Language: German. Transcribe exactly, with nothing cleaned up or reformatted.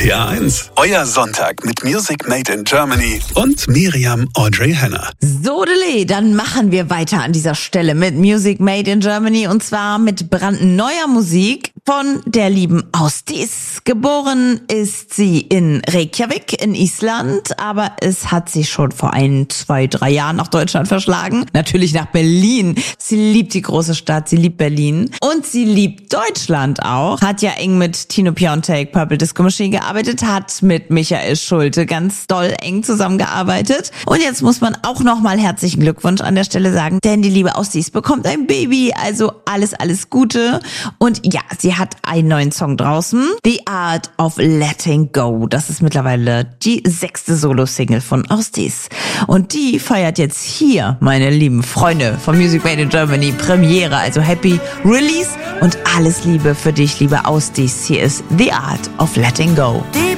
R eins. Euer Sonntag mit Music Made in Germany und Miriam Audrey Henner. Sodele, dann machen wir weiter an dieser Stelle mit Music Made in Germany und zwar mit brandneuer Musik von der lieben Ásdís. Geboren ist sie in Reykjavik in Island, aber es hat sie schon vor ein, zwei, drei Jahren nach Deutschland verschlagen. Natürlich nach Berlin. Sie liebt die große Stadt, sie liebt Berlin und sie liebt Deutschland auch. Hat ja eng mit Tino Piontek, Purple Disco Machine gearbeitet, hat mit Michael Schulte ganz doll eng zusammengearbeitet. Und jetzt muss man auch nochmal herzlichen Glückwunsch an der Stelle sagen, denn die liebe Ásdís bekommt ein Baby, also alles, alles Gute. Und ja, sie hat einen neuen Song draußen, The Art of Letting Go. Das ist mittlerweile die sechste Solo-Single von Ásdís. Und die feiert jetzt hier, meine lieben Freunde von Music Made in Germany, Premiere, also Happy Release und alles Liebe für dich, liebe Ásdís. Hier ist The Art of Letting Go. Deep